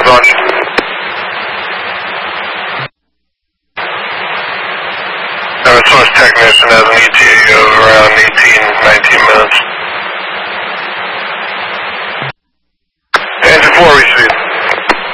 Roger. Our source technician has an ETA of around 18, 19 minutes.